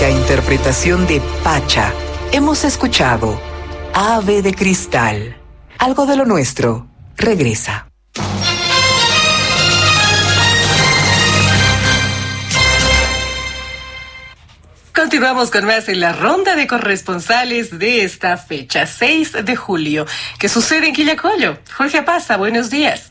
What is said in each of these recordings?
magnífica interpretación de Pacha, hemos escuchado Ave de Cristal. Algo de lo nuestro regresa. Continuamos con más en la ronda de corresponsales de esta fecha, 6 de julio. ¿Qué sucede en Quillacollo? Jorge Apaza, buenos días.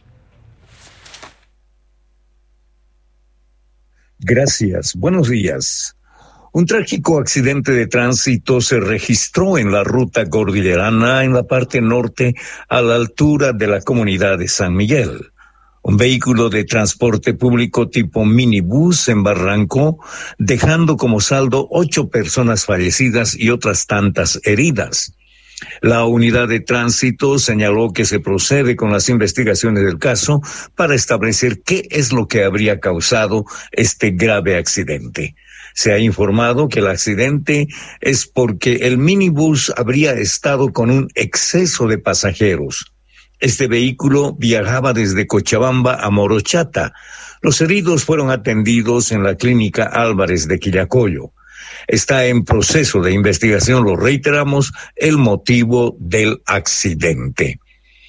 Gracias, buenos días. Un trágico accidente de tránsito se registró en la ruta cordillerana en la parte norte a la altura de la comunidad de San Miguel. Un vehículo de transporte público tipo minibús embarrancó, dejando como saldo 8 personas fallecidas y otras tantas heridas. La unidad de tránsito señaló que se procede con las investigaciones del caso para establecer qué es lo que habría causado este grave accidente. Se ha informado que el accidente es porque el minibús habría estado con un exceso de pasajeros. Este vehículo viajaba desde Cochabamba a Morochata. Los heridos fueron atendidos en la clínica Álvarez de Quillacollo. Está en proceso de investigación, lo reiteramos, el motivo del accidente.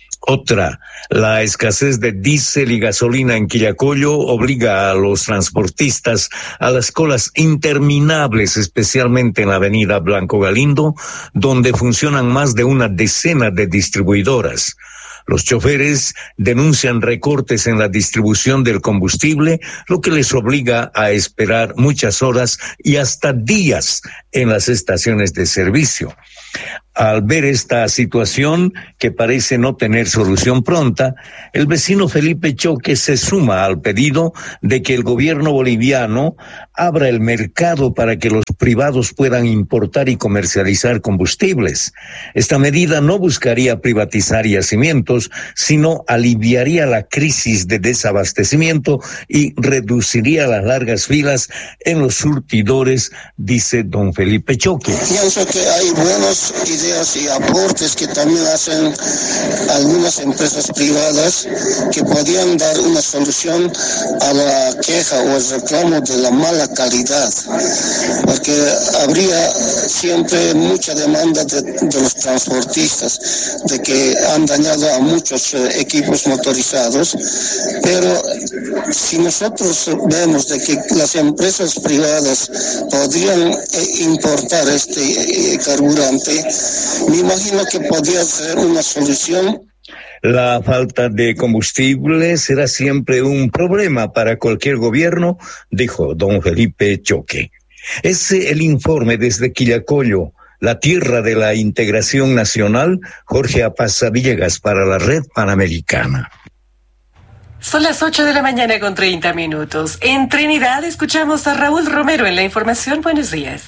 Otra, la escasez de diésel y gasolina en Quillacollo obliga a los transportistas a las colas interminables, especialmente en la avenida Blanco Galindo, donde funcionan más de una decena de distribuidoras. Los choferes denuncian recortes en la distribución del combustible, lo que les obliga a esperar muchas horas y hasta días en las estaciones de servicio. Al ver esta situación, que parece no tener solución pronta, el vecino Felipe Choque se suma al pedido de que el gobierno boliviano abra el mercado para que los privados puedan importar y comercializar combustibles. Esta medida no buscaría privatizar yacimientos, sino aliviaría la crisis de desabastecimiento y reduciría las largas filas en los surtidores, dice don Felipe Choque. Pienso que hay buenas ideas y aportes que también hacen algunas empresas privadas que podrían dar una solución a la queja o el reclamo de la mala calidad, porque habría siempre mucha demanda de los transportistas, de que han dañado a muchos equipos motorizados, pero si nosotros vemos de que las empresas privadas podrían importar este carburante, me imagino que podría ser una solución. La falta de combustible será siempre un problema para cualquier gobierno, dijo don Felipe Choque. Es el informe desde Quillacollo, la tierra de la integración nacional. Jorge Apaza Villegas para la Red Panamericana. Son las 8 de la mañana con 30 minutos. En Trinidad escuchamos a Raúl Romero en la información. Buenos días.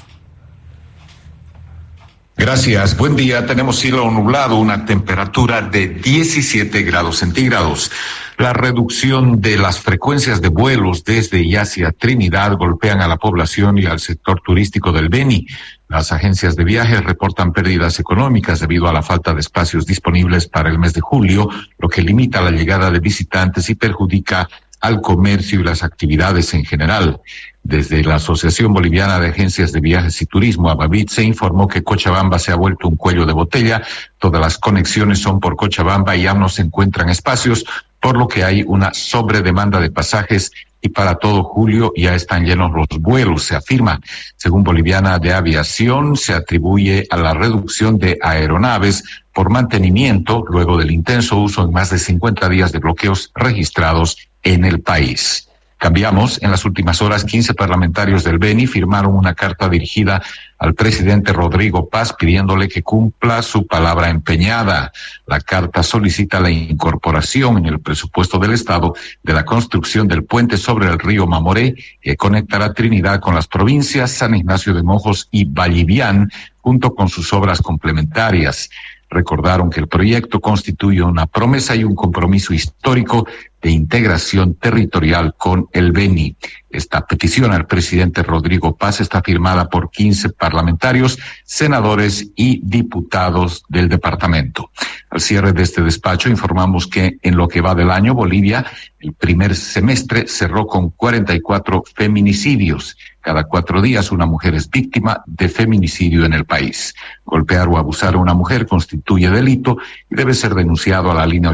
Gracias, buen día. Tenemos cielo nublado, una temperatura de 17 grados centígrados. La reducción de las frecuencias de vuelos desde y hacia Trinidad golpean a la población y al sector turístico del Beni. Las agencias de viajes reportan pérdidas económicas debido a la falta de espacios disponibles para el mes de julio, lo que limita la llegada de visitantes y perjudica al comercio y las actividades en general. Desde la Asociación Boliviana de Agencias de Viajes y Turismo, ABAVIT, se informó que Cochabamba se ha vuelto un cuello de botella. Todas las conexiones son por Cochabamba y ya no se encuentran espacios, por lo que hay una sobredemanda de pasajes y para todo julio ya están llenos los vuelos, se afirma. Según Boliviana de Aviación, se atribuye a la reducción de aeronaves por mantenimiento luego del intenso uso en más de 50 días de bloqueos registrados en el país. Cambiamos. En las últimas horas, 15 parlamentarios del Beni firmaron una carta dirigida al presidente Rodrigo Paz pidiéndole que cumpla su palabra empeñada. La carta solicita la incorporación en el presupuesto del Estado de la construcción del puente sobre el río Mamoré que conectará Trinidad con las provincias San Ignacio de Mojos y Vallivián, junto con sus obras complementarias. Recordaron que el proyecto constituye una promesa y un compromiso histórico de integración territorial con el Beni. Esta petición al presidente Rodrigo Paz está firmada por 15 parlamentarios, senadores y diputados del departamento. Al cierre de este despacho informamos que en lo que va del año, Bolivia, el primer semestre cerró con 44 feminicidios. Cada 4 días una mujer es víctima de feminicidio en el país. Golpear o abusar a una mujer constituye delito y debe ser denunciado a la línea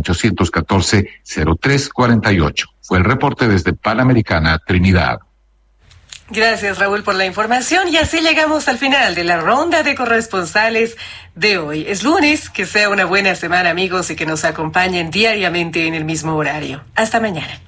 814-0348. Fue el reporte desde Panamericana, Trinidad. Gracias, Raúl, por la información. Y así llegamos al final de la ronda de corresponsales de hoy. Es lunes, que sea una buena semana, amigos, y que nos acompañen diariamente en el mismo horario. Hasta mañana.